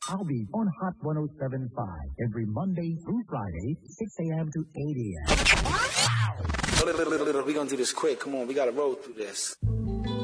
I'll be on Hot 107.5 every Monday through Friday, 6 a.m. to 8 a.m. We're going to do this quick. Come on, we got to roll through this.